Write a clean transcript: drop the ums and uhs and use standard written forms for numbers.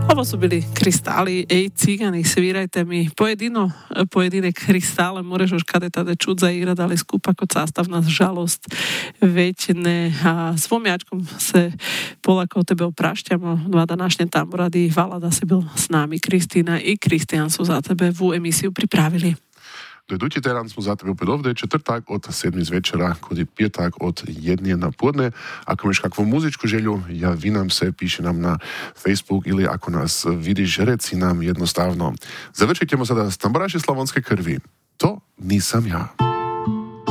Ovo su bili Kristali, ej cigani, svirajte mi pojedine kristale, možeš još kada tada čut zaigrat, ali skupa kod sastavna žalost već ne. A svom jačkom se polako od tebe opraštjamo, dva današnje tambora i hvala da si bil s nami. Kristina i Kristijan su za tebe v emisiju pripravili. Dojdući teden smo za tebe opet ovdje, četvrtak od 7 zvečera, kod je pjetak od 1 na podne. Ako imaš kakvu muzičku želju, javi nam se, piši nam na Facebook ili ako nas vidiš, reci nam jednostavno. Završit ćemo sada s tamburaši slavonske krvi. To nisam ja.